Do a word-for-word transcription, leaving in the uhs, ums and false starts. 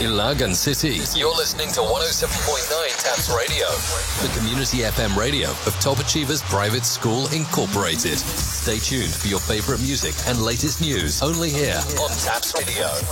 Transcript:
Ilagan City. You're listening to one oh seven point nine Taps Radio, the community F M radio of Top Achievers Private School Incorporated. Stay tuned for your favorite music and latest news only here on Taps Radio.